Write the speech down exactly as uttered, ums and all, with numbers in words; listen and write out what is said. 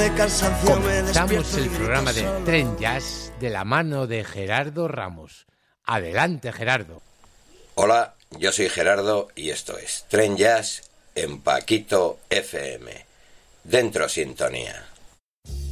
de cansancio me Comenzamos despierto el y programa grito de solo. Tren Jazz de la mano de Gerardo Ramos. Adelante, Gerardo. Hola, yo soy Gerardo y esto es Tren Jazz en Paquito F M. Dentro sintonía.